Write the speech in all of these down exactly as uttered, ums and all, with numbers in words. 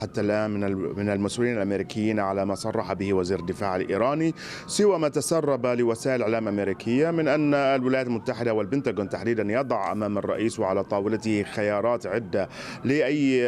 حتى الآن من من المسؤولين الأمريكيين على ما صرح به وزير الدفاع الإيراني، سوى ما تسرب لوسائل إعلام أمريكية من أن الولايات المتحدة والبنتاغون تحديدا يضع أمام الرئيس وعلى طاولته خيارات عدة لأي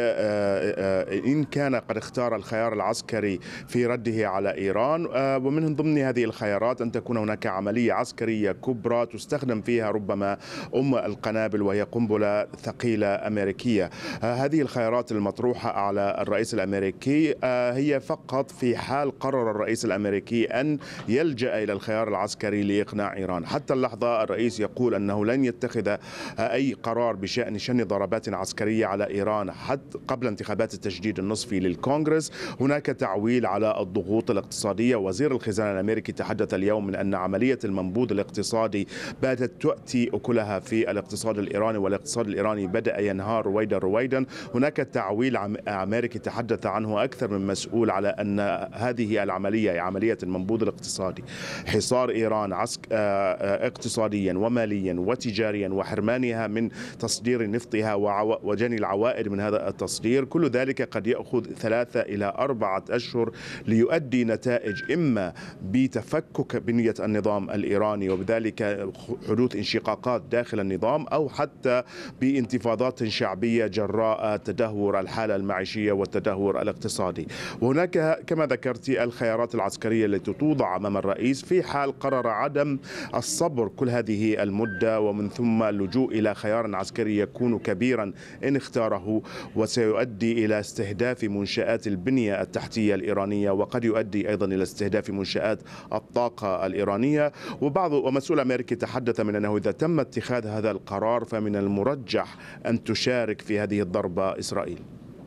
إن كان قد اختار الخيار العسكري في رده على إيران، ومن ضمن هذه الخيارات أن تكون هناك عملية عسكرية كبرى تستخدم فيها ربما أم القنابل وهي قنبلة ثقيلة أمريكية. هذه الخيارات المطروحة على الرئيس الأمريكي هي فقط في حال قرر الرئيس الأمريكي أن يلجأ إلى الخيار العسكري لإقناع إيران. حتى اللحظة الرئيس يقول أنه لن يتخذ أي قرار بشأن شن ضربات عسكرية على إيران حتى قبل انتخابات التجديد النصفي للكونغرس. هناك تعويل على الضغوط الاقتصادية. وزير الخزانة الأمريكي تحدث اليوم من أن عملية المنبوذ الاقتصادي باتت تؤتي أكلها في الاقتصاد الإيراني، والاقتصاد الإيراني بدأ ينهار رويدا رويدا. هناك تعويل أمريكي تحدث عنه أكثر من مسؤول على أن هذه العملية عملية المنبوذ الاقتصادي، حصار إيران عسك... اقتصاديا وماليا وتجاريا وحرمانها من تصدير نفطها وعو... وجني العوائد من هذا التصدير، كل ذلك قد يأخذ ثلاثة إلى أربعة أشهر ليؤدي نتائج إما بتفكك بنية النظام الإيراني وبذلك حدوث انشقاقات داخل النظام، أو حتى بانتفاضات شعبية جراء تدهور الحالة المعيشية والتدهور الاقتصادي. وهناك كما ذكرت الخيارات العسكرية التي توضع أمام الرئيس في حال قرر عدم الصبر كل هذه المدة، ومن ثم اللجوء إلى خيار عسكري يكون كبيرا إن اختاره، وسيؤدي إلى استهداف منشآت البنية التحتية الإيرانية، وقد يؤدي أيضا إلى استهداف منشآت الطاقة الإيرانية. وبعض ومسؤول أمريكي تحدث من أنه إذا تم اتخاذ هذا القرار فمن المرجح أن تشارك في هذه الضربة إسرائيل.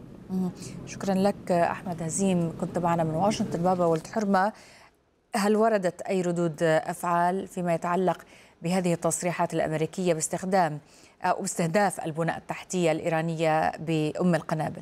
شكرا لك أحمد هزيم، كنت معنا من واشنطن. بابا ولد حرمة، هل وردت أي ردود أفعال فيما يتعلق بهذه التصريحات الأمريكية باستخدام أو باستهداف البنى التحتية الإيرانية بأم القنابل؟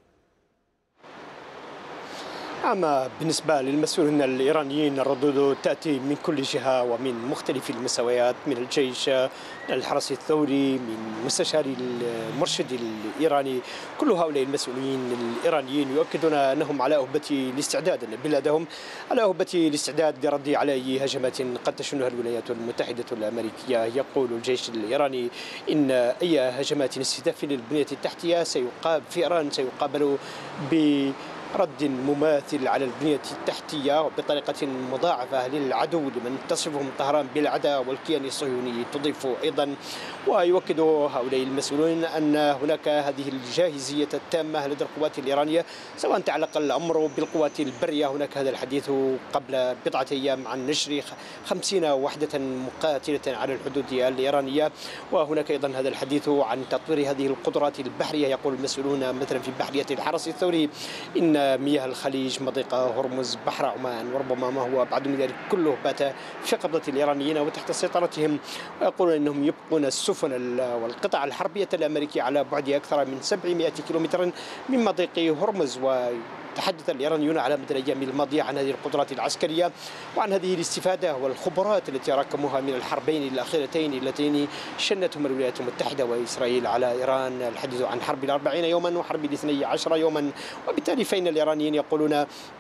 أما بالنسبة للمسؤولين الإيرانيين الردود تأتي من كل جهة ومن مختلف المستويات، من الجيش، من الحرس الثوري، من مستشاري المرشد الإيراني. كل هؤلاء المسؤولين الإيرانيين يؤكدون أنهم على أهبة الاستعداد، أن بلادهم على أهبة الاستعداد لرد على أي هجمات قد تشنها الولايات المتحدة الأمريكية. يقول الجيش الإيراني إن أي هجمات استهداف للبنية التحتية سيقابل في إيران سيقابل ب رد مماثل على البنية التحتية وبطريقة مضاعفة للعدو لمن تصفهم طهران بالعداء والكيان الصهيوني. تضيف أيضا ويؤكد هؤلاء المسؤولون أن هناك هذه الجاهزية التامة لدى القوات الإيرانية، سواء تعلق الأمر بالقوات البرية. هناك هذا الحديث قبل بضعة أيام عن نشر خمسين وحدة مقاتلة على الحدود الإيرانية، وهناك أيضا هذا الحديث عن تطوير هذه القدرات البحرية. يقول المسؤولون مثلا في بحرية الحرس الثوري إن مياه الخليج، مضيق هرمز، بحر عمان، وربما ما هو أبعد من ذلك كله بات في قبضة الإيرانيين وتحت سيطرتهم. ويقولون أنهم يبقون السفن والقطع الحربية الأمريكية على بعد أكثر من سبعمائة كيلومتر من مضيق هرمز. وتحدث الإيرانيون على مدى الأيام الماضية عن هذه القدرات العسكرية وعن هذه الاستفادة والخبرات التي راكموها من الحربين الأخيرتين اللتين شنتهم الولايات المتحدة وإسرائيل على إيران. الحديث عن حرب الأربعين يوما وحرب الاثني عشر يوما. وبالتالي فإن الإيرانيين يقولون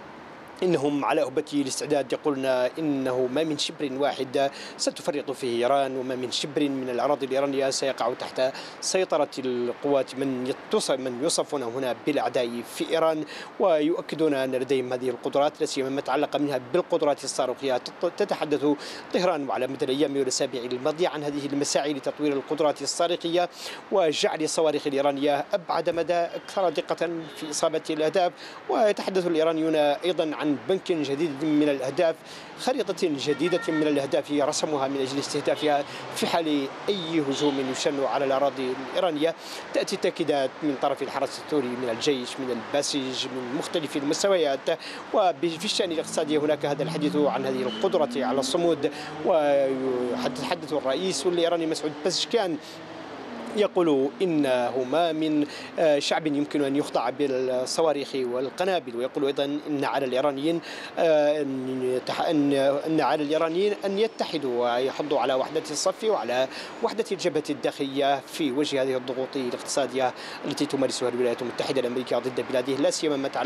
إنهم على أهبة الاستعداد، يقولون إنه ما من شبر واحد ستفرط فيه إيران، وما من شبر من الأراضي الإيرانية سيقع تحت سيطرة القوات من من يوصفون هنا بالأعداء في إيران. ويؤكدون أن لديهم هذه القدرات، لا سيما ما تعلق منها بالقدرات الصاروخية. تتحدث طهران وعلى مدى الأيام والأسابيع الماضية عن هذه المساعي لتطوير القدرات الصاروخية وجعل الصواريخ الإيرانية أبعد مدى أكثر دقة في إصابة الأهداف. ويتحدث الإيرانيون أيضا عن بنك جديد من الأهداف، خريطة جديدة من الأهداف رسموها من أجل استهدافها في حال أي هجوم يشن على الأراضي الإيرانية. تأتي تأكيدات من طرف الحرس الثوري، من الجيش، من الباسج، من مختلف المستويات. وفي الشأن الاقتصادي هناك هذا الحديث عن هذه القدرة على الصمود. ويتحدث الرئيس الإيراني مسعود بزشكيان يقول إنه ما من شعب يمكن أن يخضع بالصواريخ والقنابل، ويقول أيضا إن على الإيرانيين أن أن على الإيرانيين أن يتحدوا ويحضوا على وحدة الصف وعلى وحدة الجبهة الداخلية في وجه هذه الضغوط الاقتصادية التي تمارسها الولايات المتحدة الأمريكية ضد بلاده، لا سيما ما